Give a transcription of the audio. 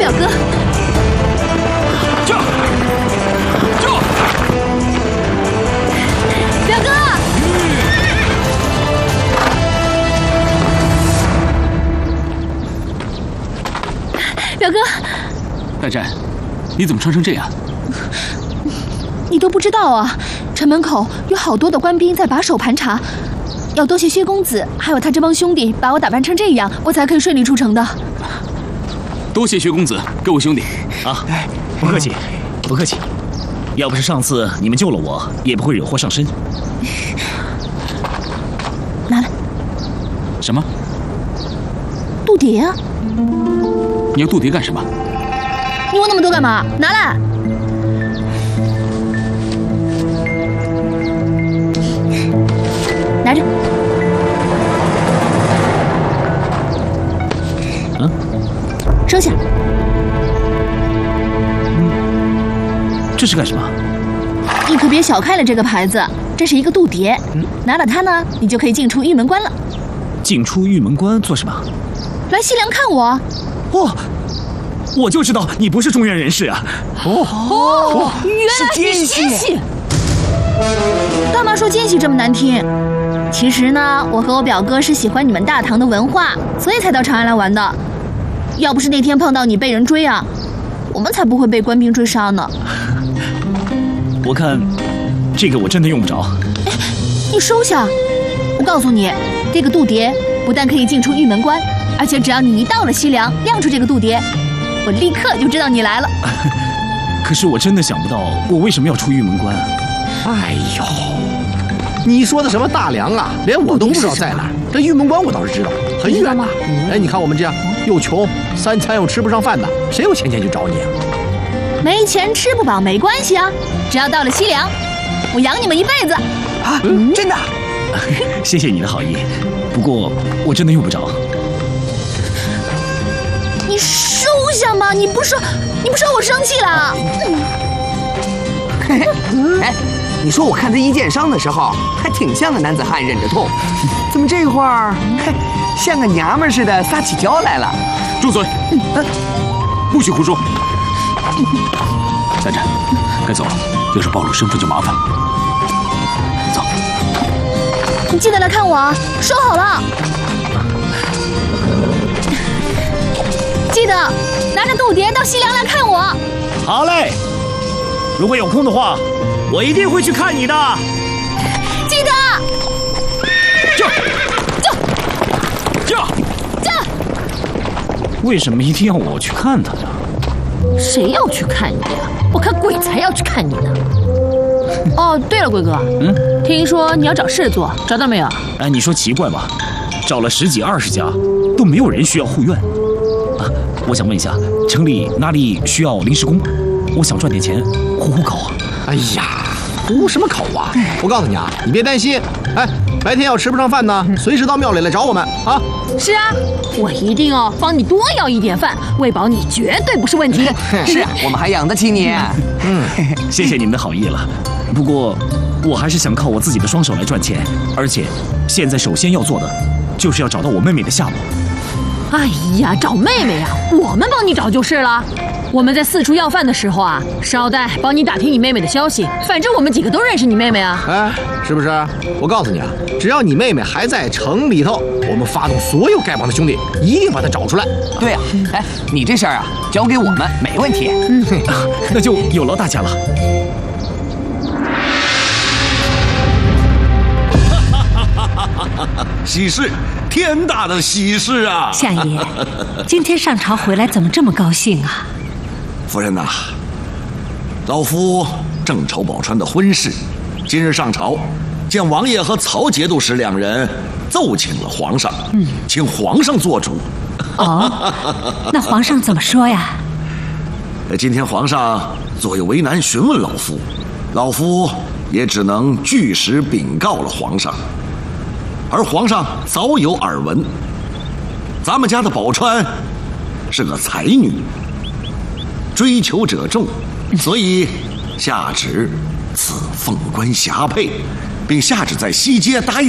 表哥。 驾！驾！ 表哥！表哥， 大战，你怎么穿成这样？ 你都不知道啊！城门口有好多的官兵在把守盘查，要多谢薛公子还有他这帮兄弟把我打扮成这样，我才可以顺利出城的。 多谢薛公子，各位兄弟啊！不客气，不客气。要不是上次你们救了我，也不会惹祸上身。 拿来。 什么？ 度牒啊！ 你要度牒干什么？ 你问那么多干嘛？拿来。拿着。 嗯。 收下。 这是干什么？ 你可别小看了这个牌子，这是一个度牒。拿了它呢，你就可以进出玉门关了。 进出玉门关做什么？ 来西凉看我。 哦，我就知道你不是中原人士啊！ 哦，原来你是奸细。干嘛说奸细这么难听？其实呢，我和我表哥是喜欢你们大唐的文化，所以才到长安来玩的。要不是那天碰到你被人追啊，我们才不会被官兵追杀呢。 我看这个我真的用不着。 哎，你收下。我告诉你，这个度牒不但可以进出玉门关，而且只要你一到了西凉，亮出这个度牒，我立刻就知道你来了。 可是我真的想不到，我为什么要出玉门关啊？ 哎呦，你说的什么大梁啊，连我都不知道在哪儿。这玉门关我倒是知道，很远呐。哎，你看我们这样又穷，3餐又吃不上饭的，谁有钱去找你啊？ 没钱吃不饱没关系啊，只要到了西凉，我养你们一辈子。 啊，真的？ 谢谢你的好意，不过我真的用不着。 你收下嘛！你不说我生气了。 哎，你说我看他一箭伤的时候，还挺像个男子汉忍着痛，怎么这会儿像个娘们似的撒起娇来了？ 住嘴！不许胡说！大战，该走了，要是暴露身份就麻烦。走。 你记得来看我啊！说好了。记得拿着度牒到西凉来看我。 好嘞，如果有空的话，我一定会去看你的。 记得。 驾！ 为什么一定要我去看他呢？ 谁要去看你啊？我看鬼才要去看你呢。哦，对了，贵哥，听说你要找事做，找到没有？ 哎，你说奇怪吧？找了10几20家，都没有人需要护院。啊，我想问一下，城里哪里需要临时工？我想赚点钱，糊口啊。 哎呀，糊什么口啊！我告诉你啊，你别担心。哎，白天要吃不上饭呢，随时到庙里来找我们啊。 是啊，我一定帮你多要一点饭，喂饱你绝对不是问题。 是啊，我们还养得起你。 谢谢你们的好意了。不过，我还是想靠我自己的双手来赚钱，而且现在首先要做的，就是要找到我妹妹的下落。 哎呀，找妹妹啊，我们帮你找就是了。我们在四处要饭的时候啊，捎带帮你打听你妹妹的消息。反正我们几个都认识你妹妹啊。 哎，是不是？我告诉你啊，只要你妹妹还在城里头，我们发动所有丐帮的兄弟，一定把她找出来。 对啊，哎，你这事儿啊，交给我们没问题。 那就有劳大家了。 喜事，天大的喜事啊！ 相爷，今天上朝回来怎么这么高兴啊？ 夫人呐，老夫正筹宝钏的婚事，今日上朝，见王爷和曹节度使2人奏请了皇上，请皇上做主。 哦，那皇上怎么说呀？ 今天皇上左右为难，询问老夫也只能据实禀告了皇上。而皇上早有耳闻，咱们家的宝钏是个才女，追求者众，所以下旨赐凤冠霞帔，并下旨在西街答应